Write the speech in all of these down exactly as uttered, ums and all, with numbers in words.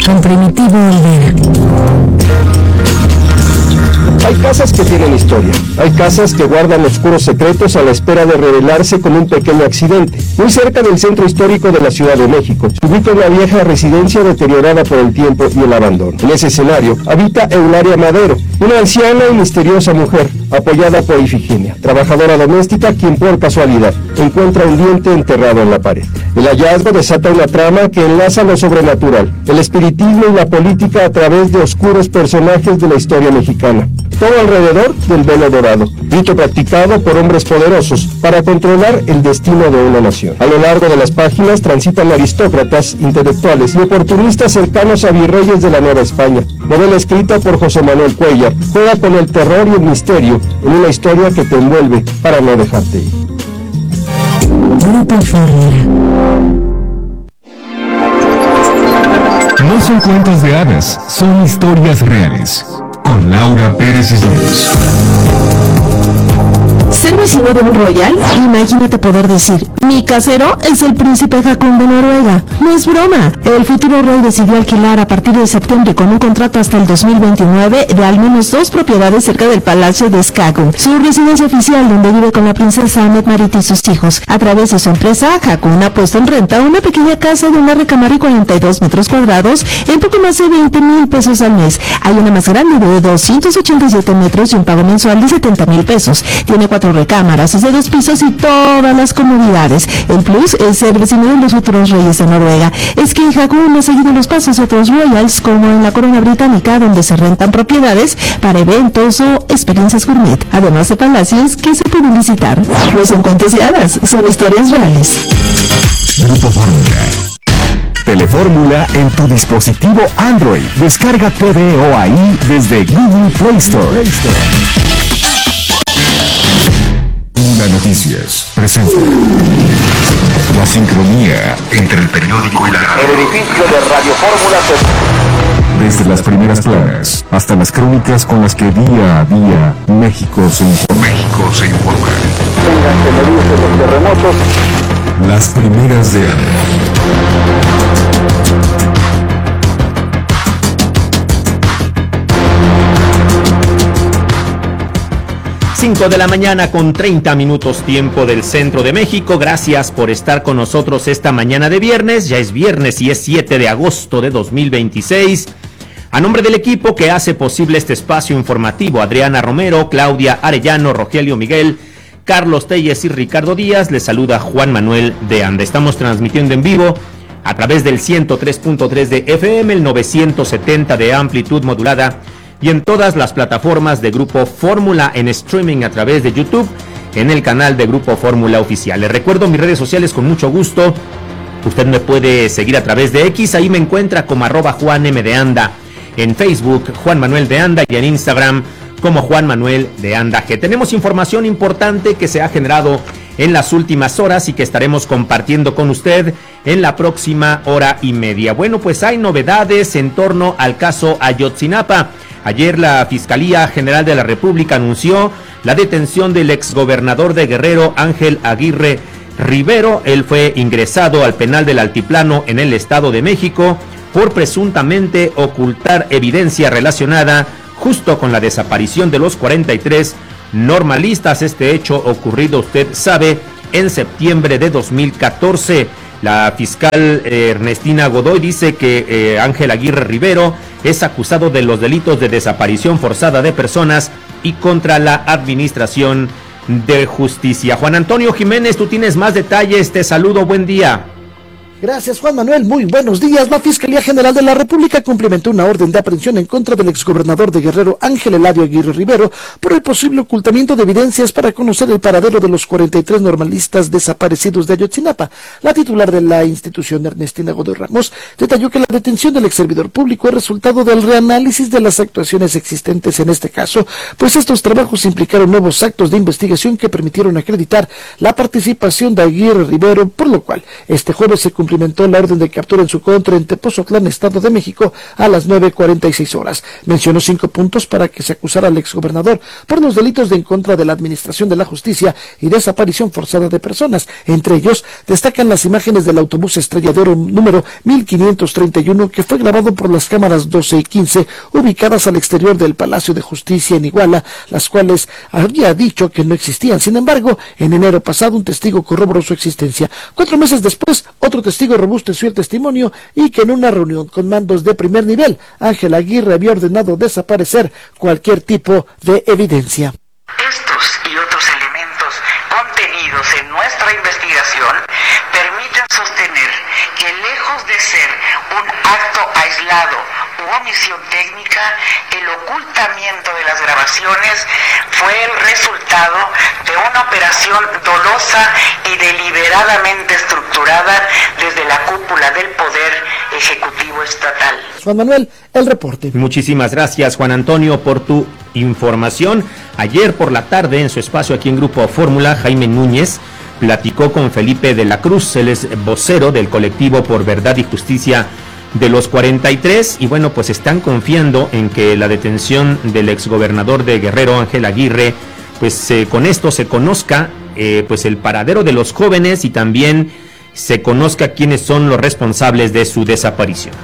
con Primitivo Olvera. Hay casas que tienen historia, hay casas que guardan oscuros secretos a la espera de revelarse con un pequeño accidente. Muy cerca del centro histórico de la Ciudad de México, se ubica una vieja residencia deteriorada por el tiempo y el abandono. En ese escenario habita Eulalia Madero, una anciana y misteriosa mujer, apoyada por Ifigenia, trabajadora doméstica, quien por casualidad encuentra un diente enterrado en la pared. El hallazgo desata una trama que enlaza lo sobrenatural, el espiritismo y la política a través de oscuros personajes de la historia mexicana. Todo alrededor del velo dorado, rito practicado por hombres poderosos para controlar el destino de una nación. A lo largo de las páginas transitan aristócratas, intelectuales y oportunistas cercanos a virreyes de la Nueva España. Novela escrita por José Manuel Cuellar, juega con el terror y el misterio en una historia que te envuelve para no dejarte ir. Grupo Fórmula. No son cuentos de hadas, son historias reales. Con Laura Pérez Cisneros. ¿Ser vecino de un royal? Imagínate poder decir, mi casero es el príncipe Haakon de Noruega. No es broma. El futuro rey decidió alquilar a partir de septiembre con un contrato hasta el dos mil veintinueve de al menos dos propiedades cerca del Palacio de Skagun, su residencia oficial donde vive con la princesa Mette-Marit y sus hijos. A través de su empresa, Haakon ha puesto en renta una pequeña casa de una recámara y cuarenta y dos metros cuadrados en poco más de veinte mil pesos al mes. Hay una más grande de doscientos ochenta y siete metros y un pago mensual de setenta mil pesos. Tiene cuatro recámaras, es de dos pisos y todas las comodidades. El plus es ser vecino de los futuros reyes de Noruega. Es que Haakon ha seguido los pasos de otros royals, como en la corona británica, donde se rentan propiedades para eventos o experiencias gourmet, además de palacios que se pueden visitar. No son cuentos de hadas, son historias reales. Grupo Fórmula. Telefórmula en tu dispositivo Android. Descarga T V O ahí desde Google Play Store. Una Noticias presenta la sincronía entre el periódico y la radio. El edificio de Radio Fórmula se... Desde las primeras planas hasta las crónicas con las que día a día México se informa. México se informa. Tengan que medirse los terremotos. Las primeras de año. cinco de la mañana con treinta minutos tiempo del centro de México. Gracias por estar con nosotros esta mañana de viernes. Ya es viernes y es siete de agosto de dos mil veintiséis. A nombre del equipo que hace posible este espacio informativo, Adriana Romero, Claudia Arellano, Rogelio Miguel, Carlos Telles y Ricardo Díaz, les saluda Juan Manuel de Anda. Estamos transmitiendo en vivo a través del ciento tres punto tres de F M, el novecientos setenta de amplitud modulada y en todas las plataformas de Grupo Fórmula en streaming a través de YouTube, en el canal de Grupo Fórmula Oficial. Les recuerdo mis redes sociales con mucho gusto. Usted me puede seguir a través de X, ahí me encuentra como arroba Juan M de Anda. En Facebook, Juan Manuel de Anda, y en Instagram como Juan Manuel de Anda G. Tenemos información importante que se ha generado en las últimas horas y que estaremos compartiendo con usted en la próxima hora y media. Bueno, pues hay novedades en torno al caso Ayotzinapa. Ayer la Fiscalía General de la República anunció la detención del exgobernador de Guerrero, Ángel Aguirre Rivero. Él fue ingresado al penal del Altiplano en el Estado de México por presuntamente ocultar evidencia relacionada justo con la desaparición de los cuarenta y tres normalistas. Este hecho ocurrido, usted sabe, en septiembre de dos mil catorce. La fiscal eh, Ernestina Godoy dice que eh, Ángel Aguirre Rivero es acusado de los delitos de desaparición forzada de personas y contra la administración de justicia. Juan Antonio Jiménez, tú tienes más detalles, te saludo, buen día. Gracias, Juan Manuel. Muy buenos días. La Fiscalía General de la República cumplimentó una orden de aprehensión en contra del exgobernador de Guerrero, Ángel Eladio Aguirre Rivero, por el posible ocultamiento de evidencias para conocer el paradero de los cuarenta y tres normalistas desaparecidos de Ayotzinapa. La titular de la institución, Ernestina Godoy Ramos, detalló que la detención del exservidor público es resultado del reanálisis de las actuaciones existentes en este caso, pues estos trabajos implicaron nuevos actos de investigación que permitieron acreditar la participación de Aguirre Rivero, por lo cual este jueves se cumplió cumplimentó la orden de captura en su contra en Tepozotlán, Estado de México, a las nueve cuarenta y seis horas. Mencionó cinco puntos para que se acusara al exgobernador por los delitos de en contra de la administración de la justicia y desaparición forzada de personas. Entre ellos, destacan las imágenes del autobús Estrella de Oro número mil quinientos treinta y uno, que fue grabado por las cámaras doce y quince, ubicadas al exterior del Palacio de Justicia en Iguala, las cuales había dicho que no existían. Sin embargo, en enero pasado, un testigo corroboró su existencia. Cuatro meses después, otro testigo robusteció el testimonio y que en una reunión con mandos de primer nivel, Ángel Aguirre había ordenado desaparecer cualquier tipo de evidencia. Estos y otros elementos contenidos en nuestra investigación permiten sostener que, lejos de ser un acto aislado u omisión técnica, el ocultamiento de las grabaciones fue el resultado de una operación dolosa y deliberadamente estructurada desde la cúpula del Poder Ejecutivo Estatal. Juan Manuel, el reporte. Muchísimas gracias, Juan Antonio, por tu información. Ayer por la tarde, en su espacio aquí en Grupo Fórmula, Jaime Núñez platicó con Felipe de la Cruz, él es vocero del colectivo Por Verdad y Justicia de los cuarenta y tres, y bueno, pues están confiando en que la detención del exgobernador de Guerrero, Ángel Aguirre, pues eh, con esto se conozca eh, pues el paradero de los jóvenes y también se conozca quiénes son los responsables de su desaparición.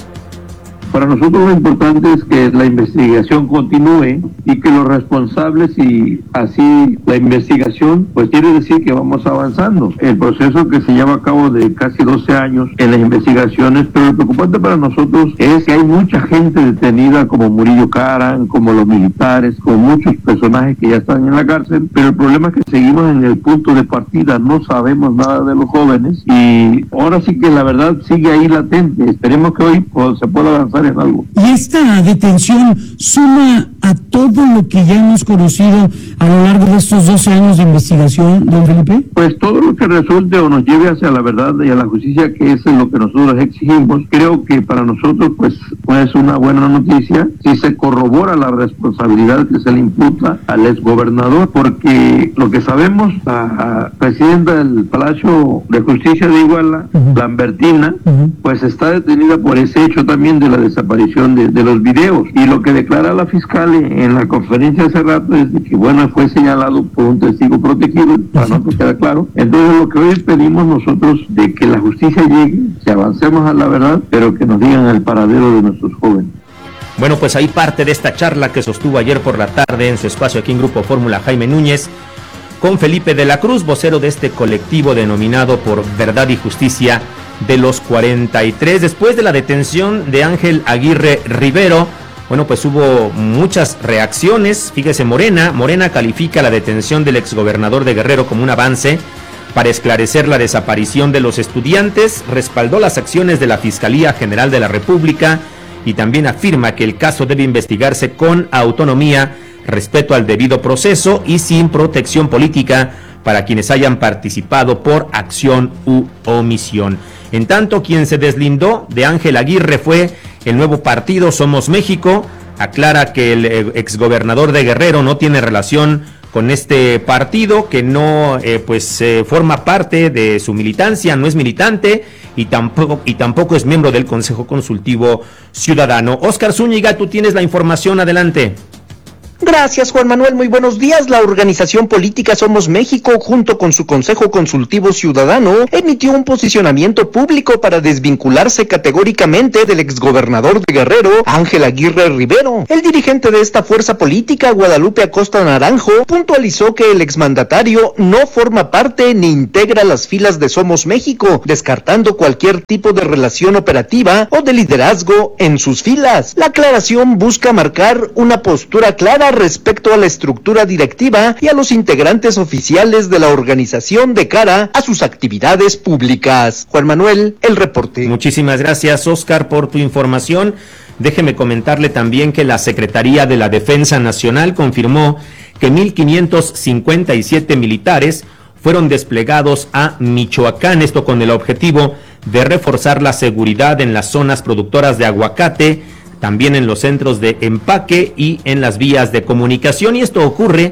Para nosotros lo importante es que la investigación continúe y que los responsables, y así la investigación, pues quiere decir que vamos avanzando. El proceso que se lleva a cabo de casi doce años en las investigaciones, pero lo preocupante para nosotros es que hay mucha gente detenida, como Murillo Karam, como los militares, como muchos personajes que ya están en la cárcel, pero el problema es que seguimos en el punto de partida, no sabemos nada de los jóvenes y ahora sí que la verdad sigue ahí latente. Esperemos que hoy pues, se pueda avanzar en algo. Y esta detención suma a todo lo que ya hemos conocido a lo largo de estos doce años de investigación, don Felipe. Pues todo lo que resulte o nos lleve hacia la verdad y a la justicia, que es lo que nosotros exigimos, creo que para nosotros pues es una buena noticia si se corrobora la responsabilidad que se le imputa al exgobernador, porque lo que sabemos, la presidenta del Palacio de Justicia de Iguala, uh-huh. Lambertina, uh-huh. pues está detenida por ese hecho también de la desaparición de, de los videos, y lo que declara la fiscal en la conferencia hace rato es de que bueno, fue señalado por un testigo protegido, para nosotros queda claro. Entonces lo que hoy pedimos nosotros de que la justicia llegue, que avancemos a la verdad, pero que nos digan el paradero de nuestros jóvenes. Bueno, pues ahí parte de esta charla que sostuvo ayer por la tarde en su espacio aquí en Grupo Fórmula Jaime Núñez con Felipe de la Cruz, vocero de este colectivo denominado Por Verdad y Justicia de los cuarenta y tres. Después de la detención de Ángel Aguirre Rivero, bueno, pues hubo muchas reacciones. Fíjese, Morena, Morena califica la detención del exgobernador de Guerrero como un avance para esclarecer la desaparición de los estudiantes, respaldó las acciones de la Fiscalía General de la República y también afirma que el caso debe investigarse con autonomía, respeto al debido proceso y sin protección política para quienes hayan participado por acción u omisión. En tanto, quien se deslindó de Ángel Aguirre fue el nuevo partido Somos México. Aclara que el exgobernador de Guerrero no tiene relación con este partido, que no eh, pues eh, forma parte de su militancia, no es militante y tampoco, y tampoco es miembro del Consejo Consultivo Ciudadano. Óscar Zúñiga, tú tienes la información, adelante. Gracias, Juan Manuel. Muy buenos días. La organización política Somos México, junto con su Consejo Consultivo Ciudadano, emitió un posicionamiento público para desvincularse categóricamente del exgobernador de Guerrero, Ángel Aguirre Rivero. El dirigente de esta fuerza política, Guadalupe Acosta Naranjo, puntualizó que el exmandatario no forma parte ni integra las filas de Somos México, descartando cualquier tipo de relación operativa o de liderazgo en sus filas. La aclaración busca marcar una postura clara respecto a la estructura directiva y a los integrantes oficiales de la organización de cara a sus actividades públicas. Juan Manuel, el reporte. Muchísimas gracias, Óscar, por tu información. Déjeme comentarle también que la Secretaría de la Defensa Nacional confirmó que mil quinientos cincuenta y siete militares fueron desplegados a Michoacán, esto con el objetivo de reforzar la seguridad en las zonas productoras de aguacate, también en los centros de empaque y en las vías de comunicación, y esto ocurre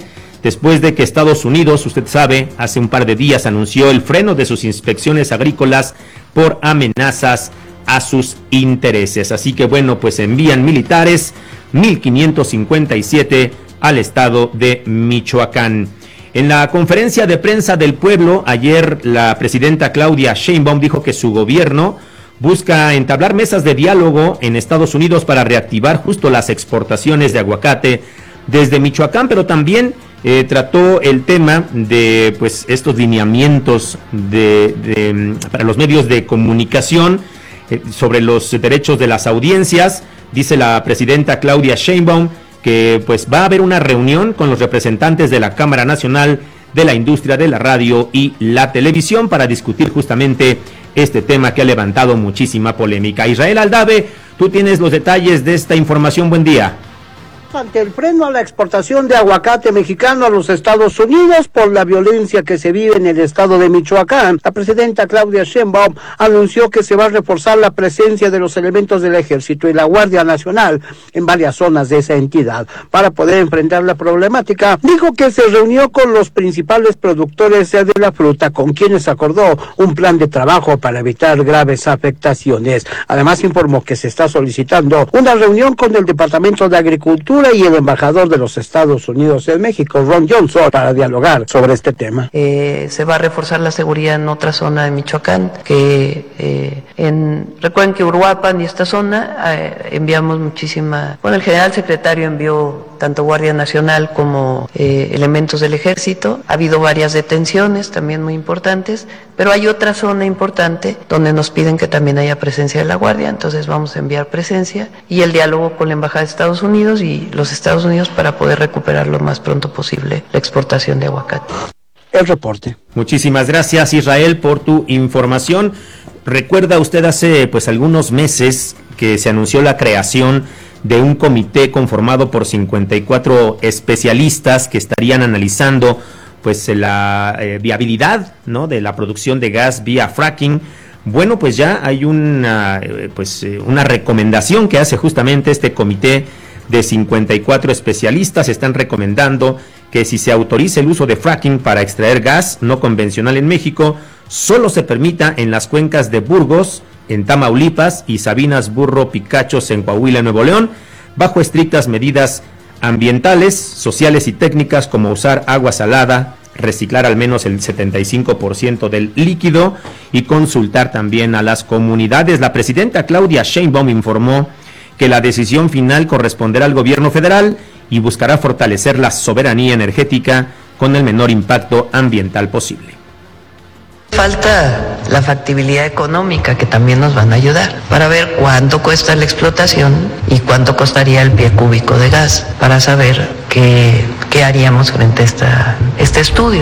después de que Estados Unidos, usted sabe, hace un par de días anunció el freno de sus inspecciones agrícolas por amenazas a sus intereses. Así que bueno, pues envían militares mil quinientos cincuenta y siete al estado de Michoacán. En la conferencia de prensa del pueblo, ayer la presidenta Claudia Sheinbaum dijo que su gobierno busca entablar mesas de diálogo en Estados Unidos para reactivar justo las exportaciones de aguacate desde Michoacán, pero también eh, trató el tema de pues estos lineamientos de, de, para los medios de comunicación eh, sobre los derechos de las audiencias. Dice la presidenta Claudia Sheinbaum que pues va a haber una reunión con los representantes de la Cámara Nacional de la Industria de la Radio y la Televisión para discutir justamente este tema que ha levantado muchísima polémica. Israel Aldave, tú tienes los detalles de esta información. Buen día. Ante el freno a la exportación de aguacate mexicano a los Estados Unidos por la violencia que se vive en el estado de Michoacán, la presidenta Claudia Sheinbaum anunció que se va a reforzar la presencia de los elementos del Ejército y la Guardia Nacional en varias zonas de esa entidad para poder enfrentar la problemática. Dijo que se reunió con los principales productores de la fruta, con quienes acordó un plan de trabajo para evitar graves afectaciones. Además informó que se está solicitando una reunión con el Departamento de Agricultura y el embajador de los Estados Unidos en México, Ron Johnson, para dialogar sobre este tema. Eh, se va a reforzar la seguridad en otra zona de Michoacán, que eh, en, recuerden que Uruapan y esta zona eh, enviamos muchísima, bueno, el general secretario envió tanto Guardia Nacional como eh, elementos del Ejército. Ha habido varias detenciones también muy importantes, pero hay otra zona importante donde nos piden que también haya presencia de la Guardia, entonces vamos a enviar presencia y el diálogo con la Embajada de Estados Unidos y los Estados Unidos para poder recuperar lo más pronto posible la exportación de aguacate. El reporte. Muchísimas gracias, Israel, por tu información. Recuerda usted hace pues algunos meses que se anunció la creación de un comité conformado por cincuenta y cuatro especialistas que estarían analizando pues la eh, viabilidad, ¿no?, de la producción de gas vía fracking. Bueno, pues ya hay una eh, pues eh, una recomendación que hace justamente este comité de cincuenta y cuatro especialistas. Están recomendando que si se autoriza el uso de fracking para extraer gas no convencional en México, solo se permita en las cuencas de Burgos, en Tamaulipas, y Sabinas, Burro, Picachos, en Coahuila, Nuevo León, bajo estrictas medidas ambientales, sociales y técnicas como usar agua salada, reciclar al menos el setenta y cinco por ciento del líquido y consultar también a las comunidades. La presidenta Claudia Sheinbaum informó que la decisión final corresponderá al gobierno federal y buscará fortalecer la soberanía energética con el menor impacto ambiental posible. Falta la factibilidad económica, que también nos van a ayudar para ver cuánto cuesta la explotación y cuánto costaría el pie cúbico de gas para saber qué, qué haríamos frente a esta, este estudio.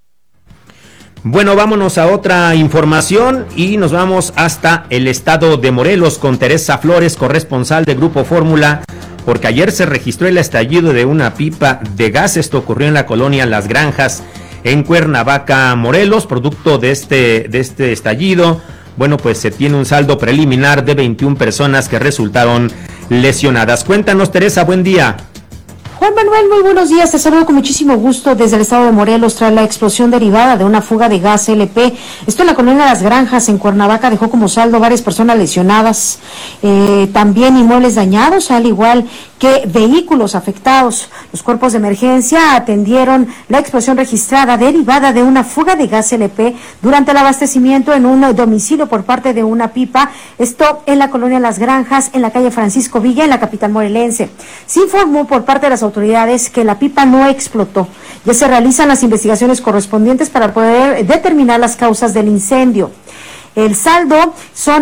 Bueno, vámonos a otra información y nos vamos hasta el estado de Morelos con Teresa Flores, corresponsal de Grupo Fórmula, porque ayer se registró el estallido de una pipa de gas. Esto ocurrió en la colonia Las Granjas, en Cuernavaca, Morelos. Producto de este, de este estallido, bueno, pues se tiene un saldo preliminar de veintiuna personas que resultaron lesionadas. Cuéntanos, Teresa, buen día. Juan Manuel, muy buenos días. Te saludo con muchísimo gusto desde el estado de Morelos tras la explosión derivada de una fuga de gas L P. Esto en la colonia Las Granjas, en Cuernavaca, dejó como saldo varias personas lesionadas, eh, también inmuebles dañados, al igual que vehículos afectados. Los cuerpos de emergencia atendieron la explosión registrada derivada de una fuga de gas L P durante el abastecimiento en un domicilio por parte de una pipa. Esto en la colonia Las Granjas, en la calle Francisco Villa, en la capital morelense. Se informó por parte de las autoridades que la pipa no explotó. Ya se realizan las investigaciones correspondientes para poder determinar las causas del incendio. El saldo son